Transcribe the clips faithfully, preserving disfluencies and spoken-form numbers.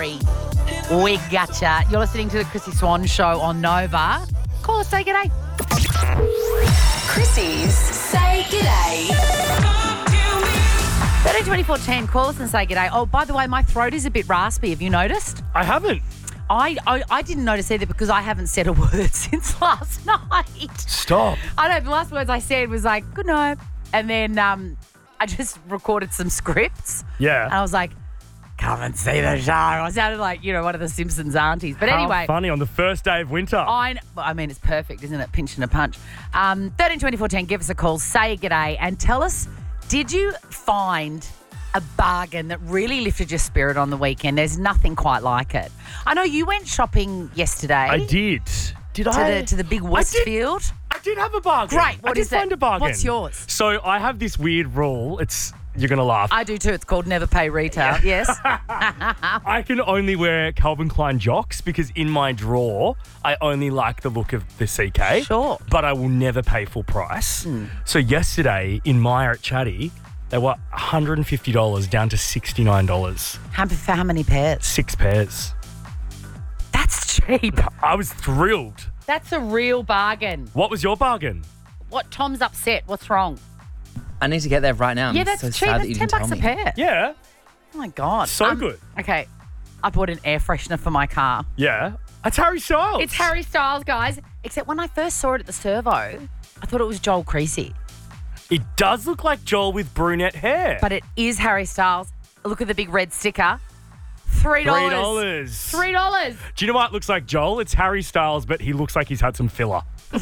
worry. We gotcha. You're listening to the Chrissy Swan Show on Nova. Call us, say g'day. Chrissy's Say G'day. thirteen twenty-four ten, call us and say g'day. Oh, by the way, my throat is a bit raspy. Have you noticed? I haven't. I, I I didn't notice either because I haven't said a word since last night. Stop. I know, the last words I said was like, good night. And then um, I just recorded some scripts. Yeah. And I was like, come and see the show. I sounded like, you know, one of the Simpsons aunties. But How anyway. funny on the first day of winter. I, kn- I mean, it's perfect, isn't it? Pinch and a punch. Um, thirteen twenty-four ten, give us a call, say g'day, and tell us, did you find a bargain that really lifted your spirit on the weekend? There's nothing quite like it. I know you went shopping yesterday. I did. Did to I? The, to the big I did- Westfield. I did have a bargain. Great. What I did is it? find a bargain. What's yours? So I have this weird rule. It's you're gonna laugh. I do too. It's called Never Pay Retail. Yes. I can only wear Calvin Klein jocks because in my drawer, I only like the look of the C K. Sure. But I will never pay full price. Mm. So yesterday in Myer at Chatty, they were one hundred fifty dollars down to sixty-nine dollars. How, for how many pairs? Six pairs. That's cheap. I was thrilled. That's a real bargain. What was your bargain? What? Tom's upset. What's wrong? I need to get there right now. I'm yeah, that's so cheap. sad that That's you ten didn't bucks tell a me. pair. Yeah. Oh my God. So good. Okay. I bought an air freshener for my car. Yeah. It's Harry Styles. It's Harry Styles, guys. Except when I first saw it at the servo, I thought it was Joel Creasy. It does look like Joel with brunette hair. But it is Harry Styles. Look at the big red sticker. Three dollars. Three dollars. Three dollars. Do you know what looks like Joel? It's Harry Styles, but he looks like he's had some filler.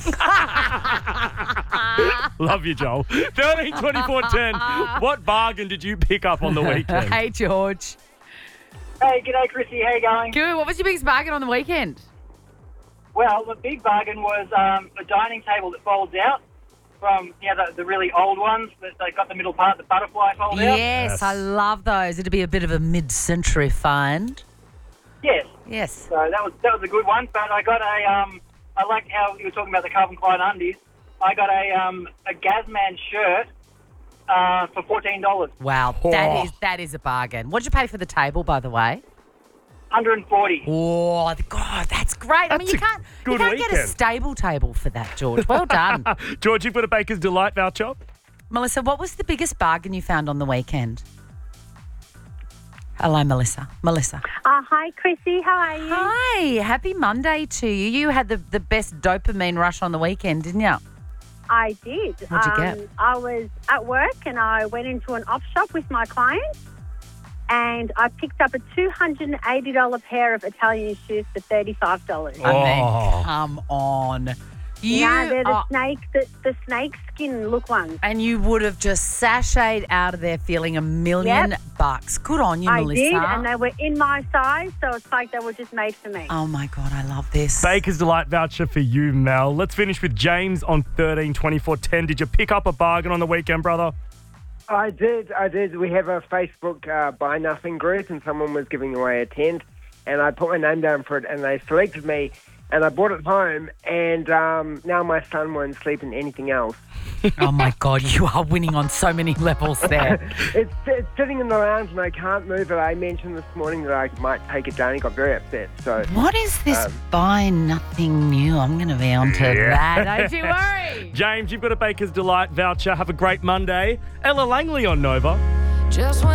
Love you, Joel. thirteen twenty-four ten. What bargain did you pick up on the weekend? Hey, George. Hey, g'day, Chrissy. How you going? Good. What was your biggest bargain on the weekend? Well, the big bargain was um, a dining table that folds out from, you know, the, the really old ones that they got the middle part, the butterfly fold out. Yes, Yes. I love those. It'd be a bit of a mid-century find. Yes. Yes. So that was that was a good one. But I got a, um, I liked how you were talking about the Calvin Klein undies. I got a um, a Gazman shirt uh, for fourteen dollars. Wow, Oh. that is that is a bargain. What did you pay for the table, by the way? one hundred forty. Oh, God, that's great. I mean, That's you a can't, you good can't get a weekend. stable table for that, George. Well done. George, you've got a Baker's Delight voucher. Melissa, what was the biggest bargain you found on the weekend? Hello, Melissa. Melissa. Uh, hi, Chrissy. How are you? Hi, happy Monday to you. You had the, the best dopamine rush on the weekend, didn't you? I did. What'd you get? Um, I was at work and I went into an op shop with my client and I picked up a two hundred eighty dollars pair of Italian shoes for thirty-five dollars. I mean, Oh. come on. You yeah, they're the are- snake, the, the snake skin look ones. and you would have just sashayed out of there feeling a million Yep. bucks. Good on you, I Melissa. did, and they were in my size, so it's like they were just made for me. Oh, my God, I love this. Baker's Delight voucher for you, Mel. Let's finish with James on thirteen twenty-four ten. Did you pick up a bargain on the weekend, brother? I did, I did. We have a Facebook uh, Buy Nothing group and someone was giving away a tent and I put my name down for it and they selected me and I brought it home and um, now my son won't sleep in anything else. Oh, my God, you are winning on so many levels there. It's, it's sitting in the lounge and I can't move it. I mentioned this morning that I might take it down. He got very upset. So What is this Um, buy nothing new? I'm going to be on to Yeah. that. Don't you worry. James, you've got a Baker's Delight voucher. Have a great Monday. Ella Langley on Nova. Just